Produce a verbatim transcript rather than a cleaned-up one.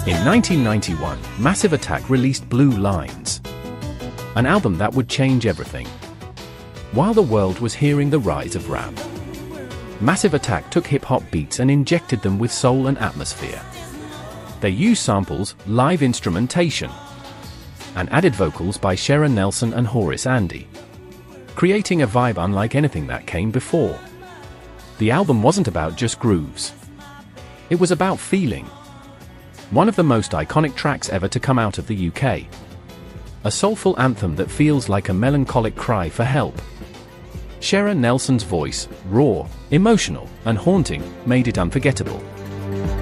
In nineteen ninety-one, Massive Attack released Blue Lines, an album that would change everything. While the world was hearing the rise of rap, Massive Attack took hip-hop beats and injected them with soul and atmosphere. They used samples, live instrumentation, and added vocals by Sharon Nelson and Horace Andy, creating a vibe unlike anything that came before. The album wasn't about just grooves. It was about feeling. One of the most iconic tracks ever to come out of the U K. A soulful anthem that feels like a melancholic cry for help. Sharon Nelson's voice, raw, emotional, and haunting, made it unforgettable.